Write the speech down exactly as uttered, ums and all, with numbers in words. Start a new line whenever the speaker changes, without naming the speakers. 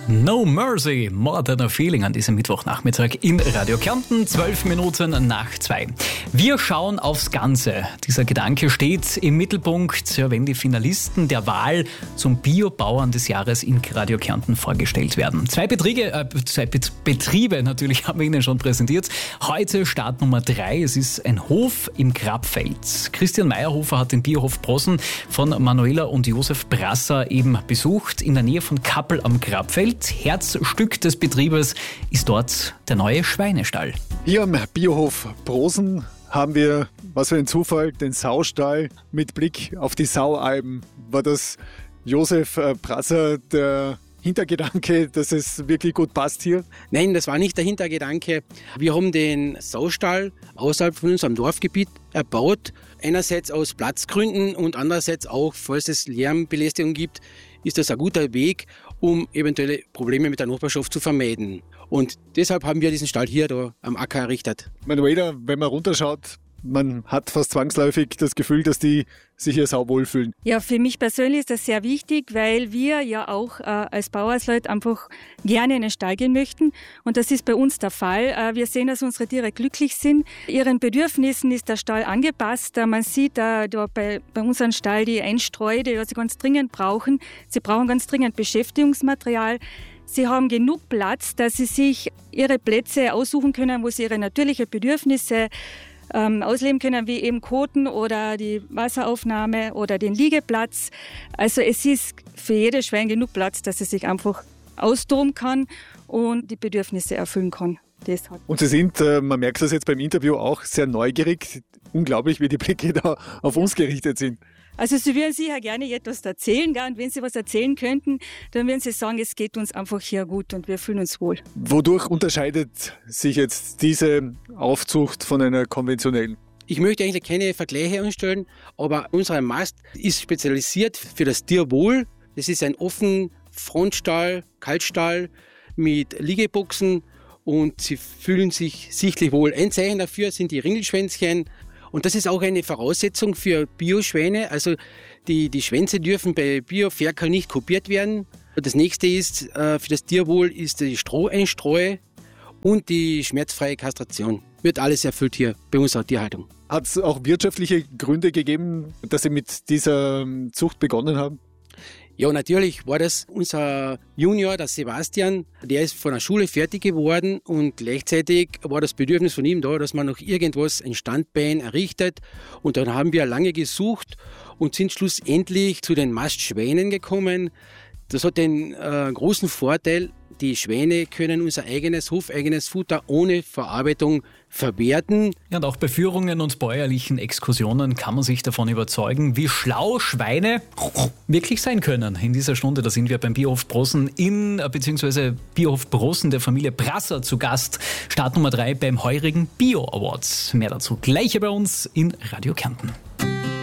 No Mercy, More Than a Feeling an diesem Mittwochnachmittag in Radio Kärnten, zwölf Minuten nach zwei. Wir schauen aufs Ganze. Dieser Gedanke steht im Mittelpunkt, ja, wenn die Finalisten der Wahl zum Biobauern des Jahres in Radio Kärnten vorgestellt werden. Zwei Betriebe, äh, zwei Bet- Betriebe natürlich haben wir Ihnen schon präsentiert. Heute Start Nummer drei. Es ist ein Hof im Grabfeld. Christian Meyerhofer hat den Biohof Brosen von Manuela und Josef Brasser eben besucht, in der Nähe von Kappel am Grabfeld. Herzstück des Betriebes ist dort der neue Schweinestall.
Hier am Biohof Brosen haben wir, was für ein Zufall, den Saustall mit Blick auf die Saualpen. War das Josef Brasser der Hintergedanke, dass es wirklich gut passt hier?
Nein, das war nicht der Hintergedanke. Wir haben den Saustall außerhalb von unserem Dorfgebiet erbaut. Einerseits aus Platzgründen und andererseits auch, falls es Lärmbelästigung gibt, ist das ein guter Weg, um eventuelle Probleme mit der Nachbarschaft zu vermeiden. Und deshalb haben wir diesen Stall hier da am Acker errichtet.
Manuela, wenn man runterschaut, man hat fast zwangsläufig das Gefühl, dass die sich hier sauwohl fühlen.
Ja, für mich persönlich ist das sehr wichtig, weil wir ja auch äh, als Bauersleute einfach gerne in den Stall gehen möchten. Und das ist bei uns der Fall. Äh, wir sehen, dass unsere Tiere glücklich sind. Ihren Bedürfnissen ist der Stall angepasst. Äh, man sieht äh, da bei, bei unserem Stall die Einstreu, die sie ganz dringend brauchen. Sie brauchen ganz dringend Beschäftigungsmaterial. Sie haben genug Platz, dass sie sich ihre Plätze aussuchen können, wo sie ihre natürlichen Bedürfnisse Ähm, ausleben können, wie eben Koten oder die Wasseraufnahme oder den Liegeplatz. Also es ist für jedes Schwein genug Platz, dass es sich einfach austoben kann und die Bedürfnisse erfüllen kann. Deshalb.
Und Sie sind, man merkt das jetzt beim Interview auch, sehr neugierig. Unglaublich, wie die Blicke da auf uns gerichtet sind.
Also Sie würden sicher gerne etwas erzählen, gell? Und wenn Sie was erzählen könnten, dann würden Sie sagen, es geht uns einfach hier gut und wir fühlen uns wohl.
Wodurch unterscheidet sich jetzt diese Aufzucht von einer konventionellen?
Ich möchte eigentlich keine Vergleiche anstellen, aber unser Mast ist spezialisiert für das Tierwohl. Das ist ein offen Frontstall, Kaltstall mit Liegeboxen und sie fühlen sich sichtlich wohl. Ein Zeichen dafür sind die Ringelschwänzchen. Und das ist auch eine Voraussetzung für Bioschwäne. Also die, die Schwänze dürfen bei Bioferkel nicht kopiert werden. Das nächste ist, äh, für das Tierwohl ist die Stroheinstreu und die schmerzfreie Kastration. Wird alles erfüllt hier bei unserer Tierhaltung.
Hat es auch wirtschaftliche Gründe gegeben, dass Sie mit dieser Zucht begonnen haben?
Ja, natürlich war das unser Junior, der Sebastian, der ist von der Schule fertig geworden und gleichzeitig war das Bedürfnis von ihm da, dass man noch irgendwas, ein Standbein errichtet. Und dann haben wir lange gesucht und sind schlussendlich zu den Mastschweinen gekommen. Das hat den äh, großen Vorteil, die Schwäne können unser eigenes, hofeigenes Futter ohne Verarbeitung verwerten.
Ja, und auch bei Führungen und bäuerlichen Exkursionen kann man sich davon überzeugen, wie schlau Schweine wirklich sein können. In dieser Stunde, da sind wir beim Biohof Brosen in, beziehungsweise Biohof Brosen der Familie Brasser zu Gast. Start Nummer drei beim heurigen Bio Awards. Mehr dazu gleich bei uns in Radio Kärnten.